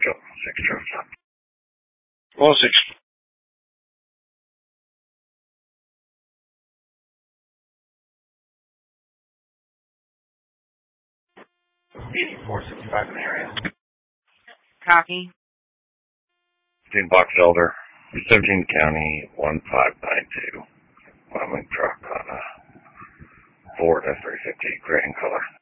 Go, 6 trucks up. 106. 8465 in the area. Copy. Dean Box Elder, 17 County, 1592. Wyoming truck on a Ford F-350, gray in color.